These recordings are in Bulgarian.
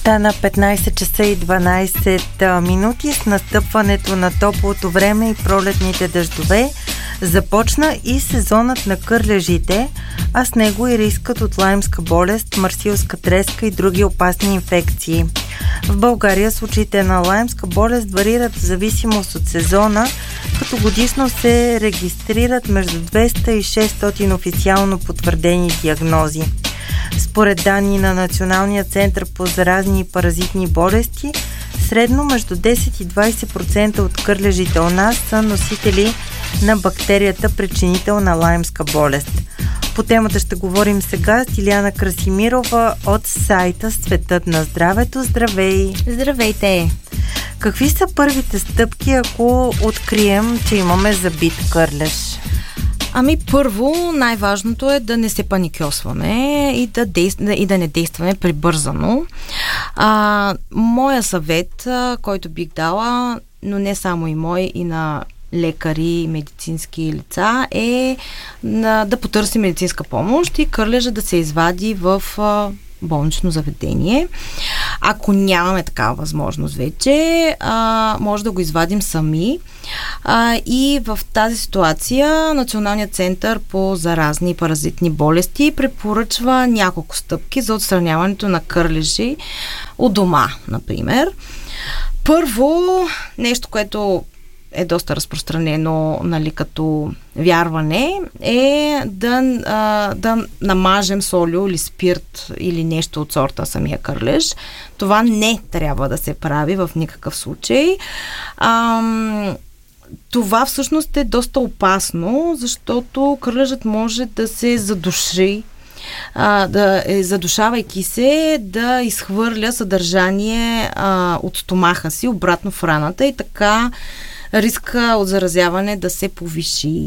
Стана 15 часа и 12 минути. С настъпването на топлото време и пролетните дъждове започна и сезонът на кърлежите, а с него и рискът от лаймска болест, марсилска треска и други опасни инфекции. В България случаите на лаймска болест варират в зависимост от сезона, като годишно се регистрират между 200 и 600 официално потвърдени диагнози. Според данни на Националния център по заразни и паразитни болести, средно между 10 и 20% от кърлежите у нас са носители на бактерията, причинител на лаймска болест. По темата ще говорим сега с Илияна Красимирова от сайта Светът на здравето. Здравей! Здравейте! Какви са първите стъпки, ако открием, че имаме забит кърлеж? Първо, най-важното е да не се паникьосваме и да не действаме прибързано. Моя съвет, който бих дала, но не само и мой, и на лекари и медицински лица, е да потърси медицинска помощ и кърлежа да се извади в болнично заведение. Ако нямаме такава възможност вече, може да го извадим сами. И в тази ситуация Националният център по заразни и паразитни болести препоръчва няколко стъпки за отстраняването на кърлежи у дома, например. Първо, нещо, което е доста разпространено, като вярване, е да намажем солио или спирт или нещо от сорта самия кърлеж. Това не трябва да се прави в никакъв случай. Това всъщност е доста опасно, защото кърлежът може да се задуши, задушавайки се, да изхвърля съдържание от стомаха си обратно в раната и така риска от заразяване да се повиши.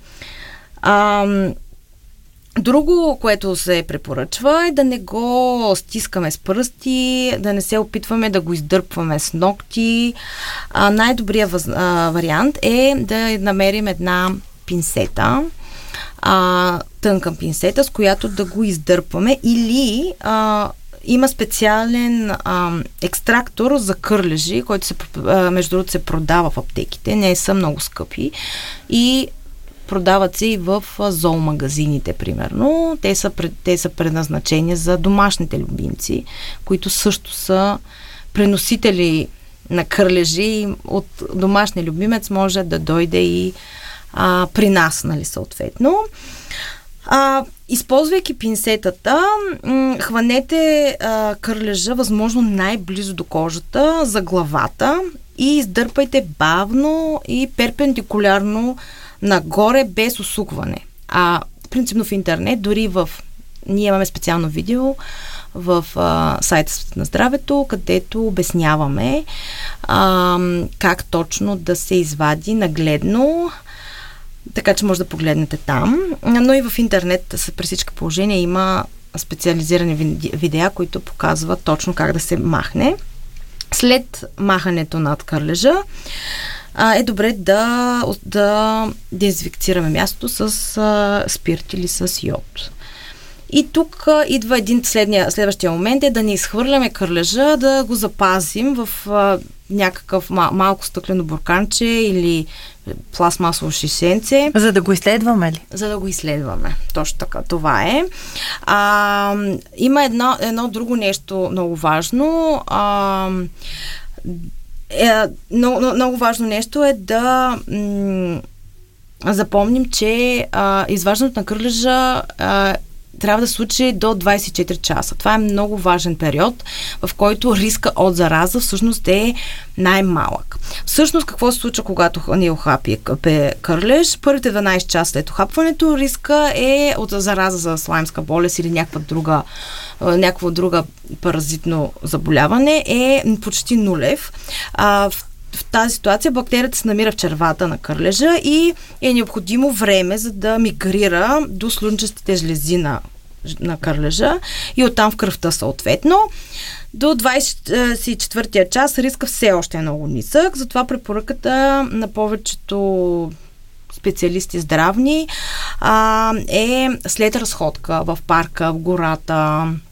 Друго, което се препоръчва, е да не го стискаме с пръсти, да не се опитваме да го издърпваме с ногти. Най-добрият вариант е да намерим една пинсета, тънка пинсета, с която да го издърпваме, или има специален екстрактор за кърлежи, който между другото се продава в аптеките, не са много скъпи и продават се и в зоомагазините, примерно. Те са предназначени за домашните любимци, които също са преносители на кърлежи. От домашния любимец може да дойде и при нас, съответно. Използвайки пинсетата, хванете кърлежа възможно най-близо до кожата, за главата, и издърпайте бавно и перпендикулярно нагоре, без усукване. Принципно в интернет, дори ние имаме специално видео в сайта Светът на здравето, където обясняваме как точно да се извади нагледно, така че може да погледнете там. Но и в интернет при всички положения има специализирани видеа, които показват точно как да се махне. След махането над кърлежа е добре да дезинфекцираме мястото с спирт или с йод. И тук идва следващия момент, е да не изхвърляме кърлежа, да го запазим в някакъв малко стъклено бурканче или пластмасово шишенце. За да го изследваме ли? За да го изследваме. Точно така. Това е. Има едно друго нещо много важно. Много важно нещо е да запомним, че изваждането на кърлежа трябва да се случи до 24 часа. Това е много важен период, в който риска от зараза всъщност е най-малък. Всъщност, какво се случва, когато ни охапи кърлеж? Първите 12 часа след охапването риска е от зараза за лаймска болест или някаква друга паразитно заболяване е почти нулев. В тази ситуация бактерията се намира в червата на кърлежа и е необходимо време, за да мигрира до слънчестите жлези на кърлежа и оттам в кръвта съответно. До 24-тия час риска все още е много нисък, затова препоръката на повечето специалисти здравни е след разходка в парка, в гората,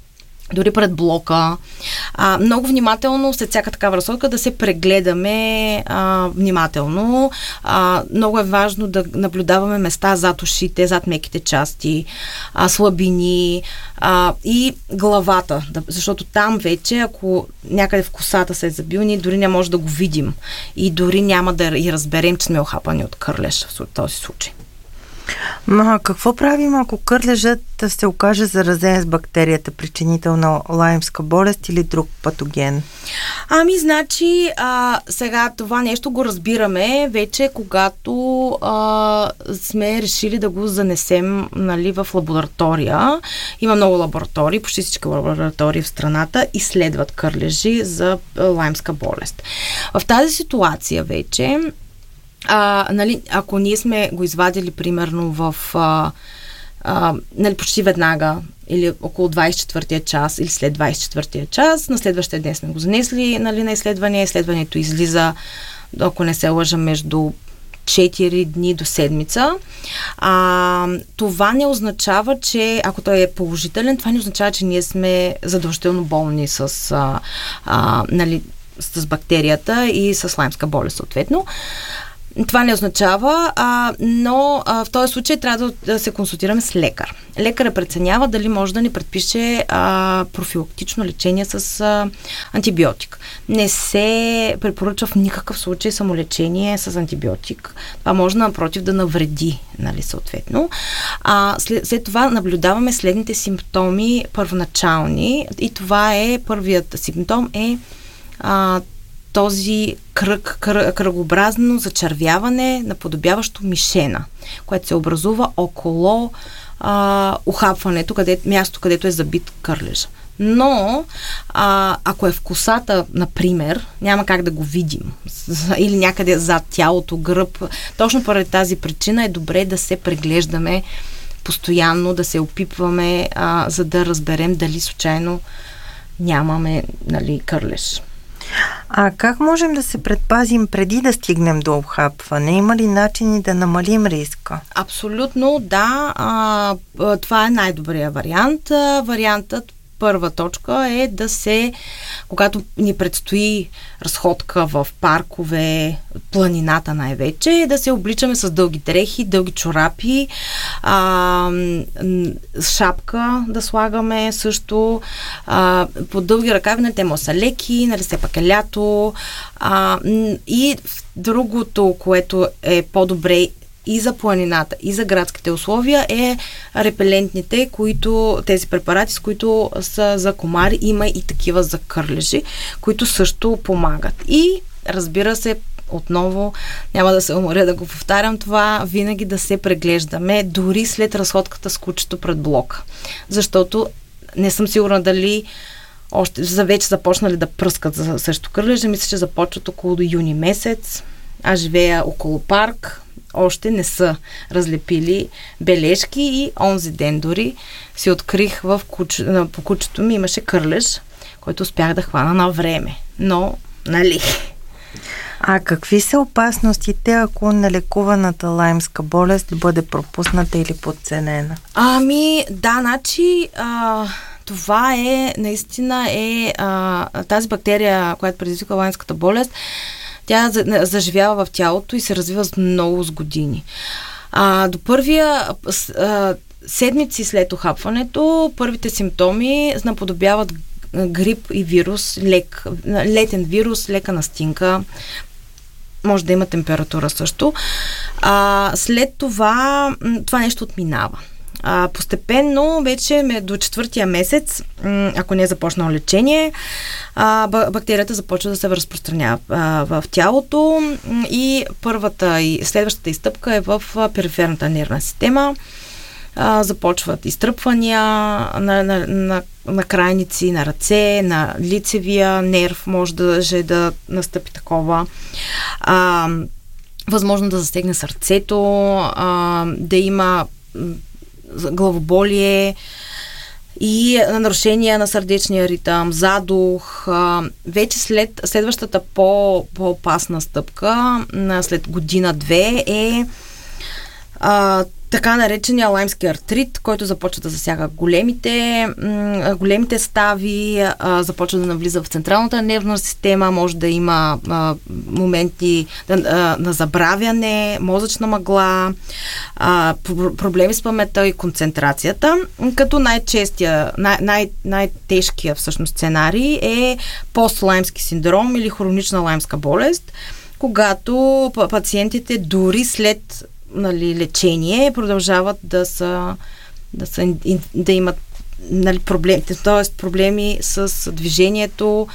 дори пред блока. Много внимателно след всяка такава разходка да се прегледаме внимателно. Много е важно да наблюдаваме места зад ушите, зад меките части, слабини и главата, защото там вече, ако някъде в косата се е забил, ние дори не може да го видим и дори няма да и разберем, че сме охапани от кърлеж в този случай. Какво правим, ако кърлежът се окаже заразен с бактерията, причинител на лаймска болест или друг патоген? Значи, сега това нещо го разбираме вече, когато сме решили да го занесем, нали, в лаборатория. Има много лаборатории, почти всички лаборатории в страната изследват кърлежи за лаймска болест. В тази ситуация вече нали, ако ние сме го извадили примерно в нали, почти веднага или около 24-тия час или след 24-тия час, на следващия ден сме го занесли, нали, на изследване. Изследването излиза, ако не се лъжа, между 4 дни до седмица. Това не означава, че ако той е положителен, това не означава, че ние сме задължително болни нали, с бактерията и с лаймска болест съответно. Това не означава, но в този случай трябва да се консултираме с лекар. Лекарът преценява дали може да ни предпише профилактично лечение с антибиотик. Не се препоръчва в никакъв случай самолечение с антибиотик. Това може напротив да навреди, нали, съответно. След това наблюдаваме следните симптоми първоначални и това е, първият симптом е този кръгообразно зачервяване, наподобяващо мишена, което се образува около ухапването, място, където е забит кърлежа. Но, ако е в косата, например, няма как да го видим. Или някъде зад тялото, гръб. Точно поради тази причина е добре да се преглеждаме постоянно, да се опипваме, за да разберем дали случайно нямаме, нали, кърлеж. Как можем да се предпазим преди да стигнем до обхапване? Има ли начини да намалим риска? Абсолютно, да. Това е най-добрият вариант. Вариантът, първа точка е да се, когато ни предстои разходка в паркове, планината най-вече, да се обличаме с дълги дрехи, дълги чорапи, шапка да слагаме също, по дълги ръкави, нали, те са леки, нали, все пак е лято. И другото, което е по-добре и за планината, и за градските условия, е репелентните, тези препарати, с които са за комари, има и такива за кърлежи, които също помагат. И, разбира се, отново, няма да се уморя да го повтарям това, винаги да се преглеждаме, дори след разходката с кучето пред блока. Защото не съм сигурна дали вече започнали да пръскат срещу кърлежа. Мисля, че започват около до юни месец. Аз живея около парк. Още не са разлепили бележки и онзи ден дори си открих по кучето ми имаше кърлеж, който успях да хвана на време. Но, нали... Какви са опасностите, ако нелекуваната лаймска болест бъде пропусната или подценена? Да, значи... това е, наистина тази бактерия, която предизвиква лаймската болест, тя заживява в тялото и се развива с години. До първия седмици след ухапването, първите симптоми наподобяват грип и вирус, летен вирус, лека настинка, може да има температура също. След това нещо отминава. Постепенно, вече до 4-тия месец, ако не е започнало лечение, бактерията започва да се разпространява в тялото и първата и следващата изстъпка е в периферната нервна система. Започват изтръпвания на крайници, на ръце, на лицевия нерв, може да настъпи такова. Възможно да застегне сърцето, да има главоболие и нарушения на сърдечния ритъм, задух. Вече следващата по-опасна стъпка, след година-две, е така наречения лаймски артрит, който започва да засяга големите стави, започва да навлиза в централната нервна система, може да има моменти на забравяне, мозъчна мъгла, проблеми с паметта и концентрацията, като най-тежкия всъщност сценарий е постлаймски синдром или хронична лаймска болест, когато пациентите дори след лечение продължават да имат проблеми с движението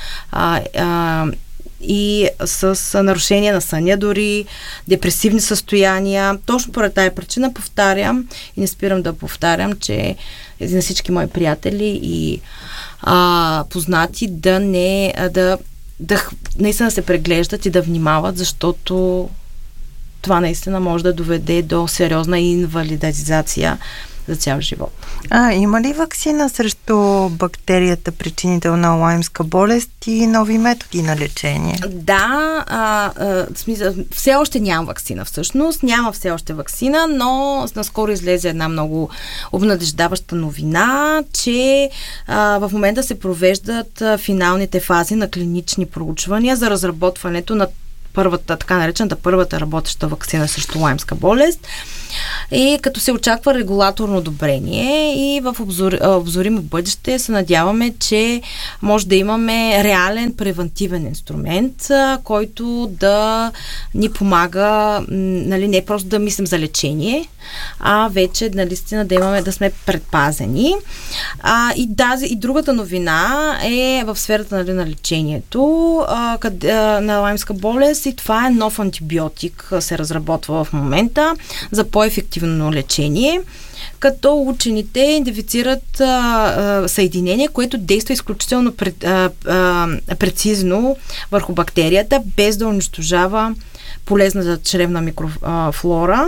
и с нарушение на съня, дори депресивни състояния. Точно поради тази причина повтарям и не спирам да повтарям, че на всички мои приятели и познати да наистина се преглеждат и да внимават, защото това наистина може да доведе до сериозна инвалидизация за цял живот. Има ли ваксина срещу бактерията, причинителна лаймска болест и нови методи на лечение? Да, все още няма ваксина всъщност. Няма все още ваксина, но наскоро излезе една много обнадеждаваща новина, че в момента се провеждат финалните фази на клинични проучвания за разработването на така наречената първата работеща ваксина срещу лаймска болест. И като се очаква регулаторно одобрение и в обозримо бъдеще се надяваме, че може да имаме реален превентивен инструмент, който да ни помага, не просто да мислим за лечение, а вече наистина да сме предпазени. И другата новина е в сферата на лечението на лаймска болест, и това е нов антибиотик, се разработва в момента за по-ефективно лечение, като учените идентифицират съединение, което действа изключително прецизно върху бактерията, без да унищожава полезната чревна микрофлора.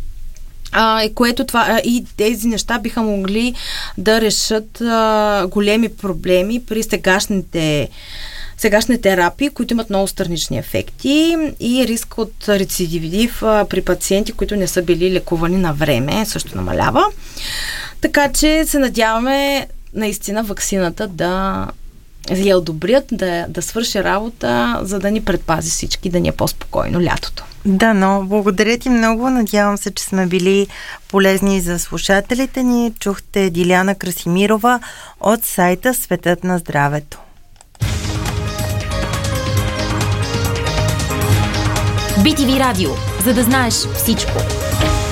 И тези неща биха могли да решат големи проблеми при сегашните терапии, които имат много странични ефекти и риск от рецидив при пациенти, които не са били лекувани на време, също намалява. Така че се надяваме наистина ваксината да я одобрят, да свърши работа, за да ни предпази всички, да ни е по-спокойно лятото. Да, но благодаря ти много. Надявам се, че сме били полезни за слушателите ни. Чухте Диляна Красимирова от сайта Светът на здравето. BTV Радио, за да знаеш всичко.